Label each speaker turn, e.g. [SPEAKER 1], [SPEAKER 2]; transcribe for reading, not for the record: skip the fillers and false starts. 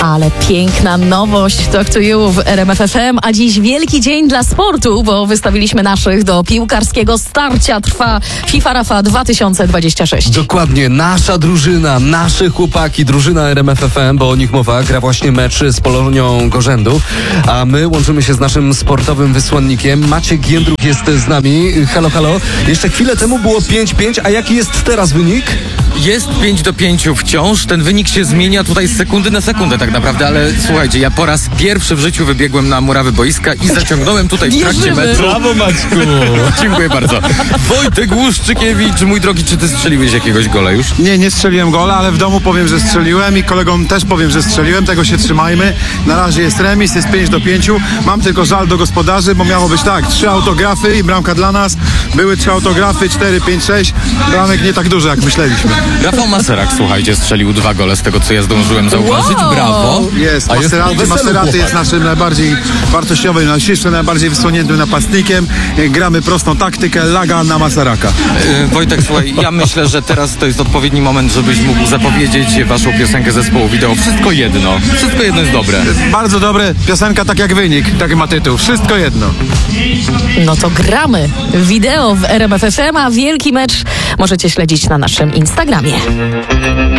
[SPEAKER 1] Ale piękna nowość Talk to You w RMF FM, a dziś wielki dzień dla sportu, bo wystawiliśmy naszych do piłkarskiego starcia. Trwa FIFA Rafa 2026.
[SPEAKER 2] Dokładnie, nasza drużyna, nasze chłopaki, drużyna RMF FM, bo o nich mowa, gra właśnie mecz z Polonią Gorzędów, a my łączymy się z naszym sportowym wysłannikiem. Maciek Jędruk jest z nami. Halo, halo. Jeszcze chwilę temu było 5-5, a jaki jest teraz wynik?
[SPEAKER 3] Jest 5-5 wciąż, ten wynik się zmienia tutaj z sekundy na sekundę tak naprawdę, ale słuchajcie, ja po raz pierwszy w życiu wybiegłem na murawy boiska i zaciągnąłem tutaj w trakcie meczu.
[SPEAKER 2] Brawo, Maćku!
[SPEAKER 3] Dziękuję bardzo. Wojtek Łuszczykiewicz, mój drogi, czy ty strzeliłeś jakiegoś gola już?
[SPEAKER 4] Nie strzeliłem gola, ale w domu powiem, że strzeliłem i kolegom też powiem, że strzeliłem, tego się trzymajmy. Na razie jest remis, jest 5-5. Mam tylko żal do gospodarzy, bo miało być tak, 3 autografy i bramka dla nas. Były 3 autografy, 4, 5, 6. Bramek nie tak dużo, jak myśleliśmy.
[SPEAKER 3] Rafał Maserak, słuchajcie, strzelił 2 gole z tego, co ja zdążyłem zauważyć.
[SPEAKER 1] Wow.
[SPEAKER 3] Brawo.
[SPEAKER 4] Jest,
[SPEAKER 2] weselu
[SPEAKER 4] Maseraty
[SPEAKER 2] chłopak.
[SPEAKER 4] jest naszym najbardziej wartościowym, najsilniejszym, najbardziej wysuniętym napastnikiem. Gramy prostą taktykę, laga na Maseraka.
[SPEAKER 3] Wojtek, słuchaj, ja myślę, że teraz to jest odpowiedni moment, żebyś mógł zapowiedzieć waszą piosenkę zespołu wideo. Wszystko jedno. Wszystko jedno jest dobre.
[SPEAKER 4] Bardzo dobre, piosenka tak jak wynik, taki ma tytuł. Wszystko jedno.
[SPEAKER 1] No to gramy. Wideo w RMF FM, a wielki mecz możecie śledzić na naszym Instagramie.